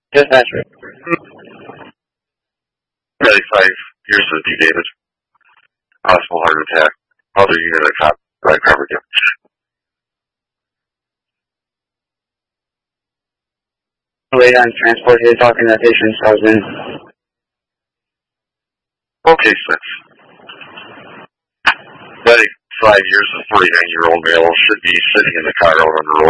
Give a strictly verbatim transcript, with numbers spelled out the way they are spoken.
Dispatcher. ninety-five years of D. David. Possible heart attack. Other unit of cop by property damage. Wait on transport here talking to the patient's husband. Okay, six. ninety-five years of forty-nine year old male should be sitting in the car out on the road.